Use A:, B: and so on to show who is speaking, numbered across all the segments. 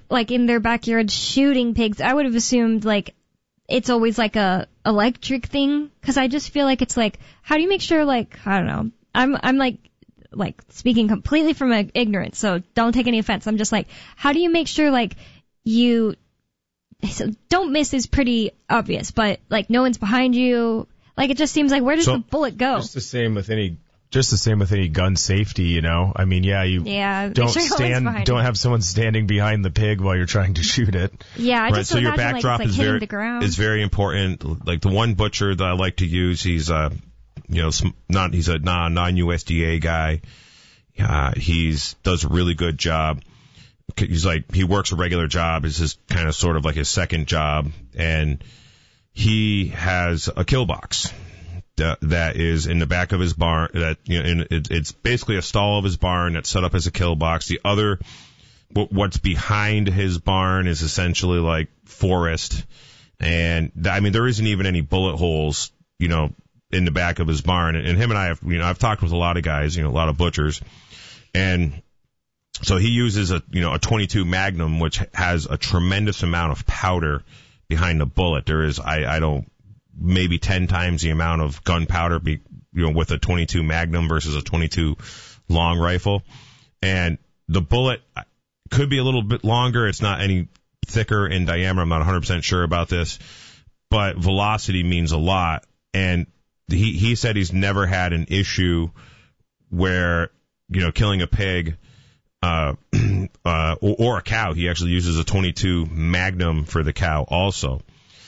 A: like in their backyard shooting pigs, I would have assumed like it's always like a electric thing, because I just feel like it's like, how do you make sure, like, I don't know, I'm like speaking completely from ignorance, so don't take any offense. I'm just like, how do you make sure like you don't miss is pretty obvious, but like no one's behind you? Like, it just seems like, where does the bullet go?
B: Just the same with any gun safety, you know. I mean, don't have someone standing behind the pig while you're trying to shoot it.
A: Yeah, I just
C: so your
A: imagine,
C: backdrop
A: like, hitting the ground.
C: is very important. Like the one butcher that I like to use, he's he's a non-USDA guy. Does a really good job. He works a regular job. It's his kind of sort of like his second job, and he has a kill box that is in the back of his barn. It's basically a stall of his barn that's set up as a kill box. What's behind his barn is essentially like forest, and I mean there isn't even any bullet holes, in the back of his barn. And him and I have, I've talked with a lot of guys, a lot of butchers, and so he uses a 22 Magnum, which has a tremendous amount of powder behind the bullet. There is, maybe 10 times the amount of gunpowder with a 22 Magnum versus a 22 long rifle. And the bullet could be a little bit longer. It's not any thicker in diameter. I'm not 100% sure about this, but velocity means a lot. And he said he's never had an issue where, killing a pig, or a cow. He actually uses a 22 Magnum for the cow also.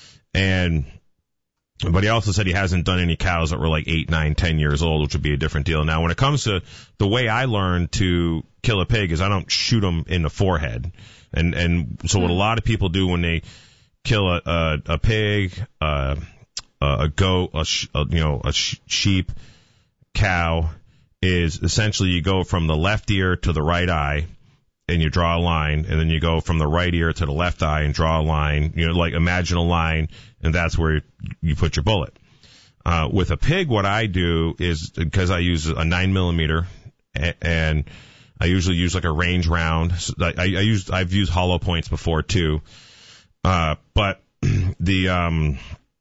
C: But he also said he hasn't done any cows that were like 8, 9, 10 years old, which would be a different deal. Now, when it comes to the way I learned to kill a pig is I don't shoot them in the forehead. And so what a lot of people do when they kill a pig, a goat, a sheep, cow, is essentially you go from the left ear to the right eye, and you draw a line, and then you go from the right ear to the left eye and draw a line, like imagine a line, and that's where you put your bullet. With a pig, what I do is, because I use a 9mm, and I usually use like a range round. So I've used hollow points before too. But the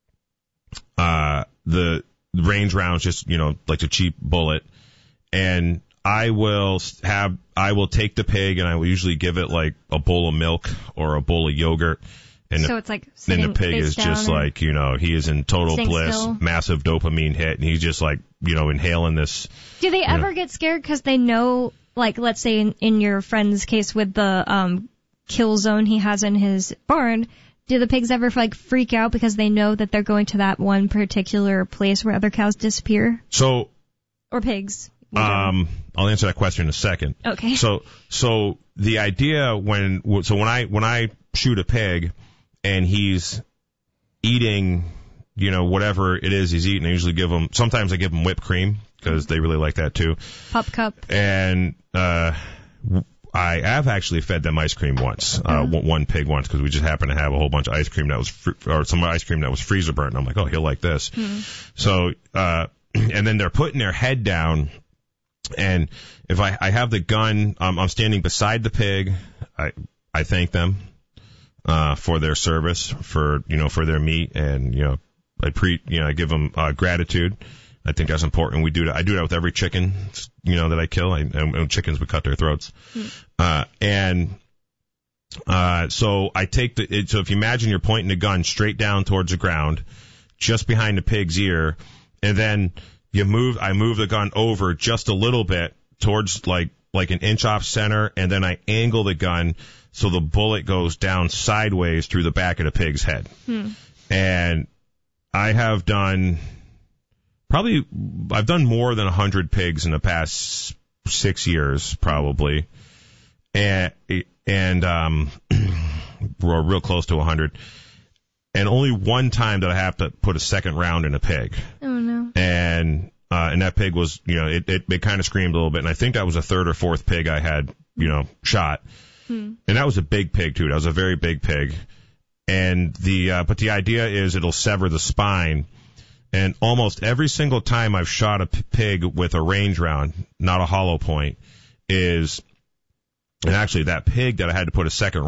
C: range round's just, like a cheap bullet. And I will take the pig, and I will usually give it like a bowl of milk or a bowl of yogurt. And
A: so it's like
C: then the pig is just like, he is in total bliss,
A: still.
C: Massive dopamine hit, and he's just like, inhaling this.
A: Do they ever get scared because they know, like, let's say in your friend's case with the kill zone he has in his barn, do the pigs ever like freak out because they know that they're going to that one particular place where other cows disappear? Or pigs?
C: I'll answer that question in a second.
A: Okay.
C: So the idea when I shoot a pig and he's eating, whatever it is he's eating, sometimes I give him whipped cream because they really like that too.
A: Pop cup.
C: And, I have actually fed them ice cream once, one pig once, because we just happened to have a whole bunch of ice cream that was, or some ice cream that was freezer burnt. And I'm like, oh, he'll like this. So, and then they're putting their head down. And if I have the gun, I'm standing beside the pig. I thank them, for their service, for their meat. And, I give them, gratitude. I think that's important. I do that with every chicken, that I kill. And chickens, we cut their throats. So I take so if you imagine you're pointing the gun straight down towards the ground, just behind the pig's ear, and then I move the gun over just a little bit towards like an inch off center, and then I angle the gun so the bullet goes down sideways through the back of the pig's head. And I have done I've done more than 100 pigs in the past 6 years, probably. And we're real close to 100. And only one time did I have to put a second round in a pig.
A: Oh no.
C: And that pig was, it kind of screamed a little bit. And I think that was a third or fourth pig I had, shot. And that was a big pig too. That was a very big pig. And but the idea is it'll sever the spine. And almost every single time I've shot a pig with a range round, not a hollow point, and actually that pig that I had to put a second